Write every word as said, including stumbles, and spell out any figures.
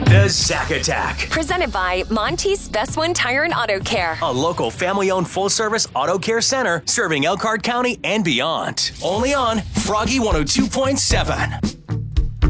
The Zack Attack. Presented by Monty's Best One Tire and Auto Care. A local family-owned full-service auto care center serving Elkhart County and beyond. Only on Froggy one oh two point seven.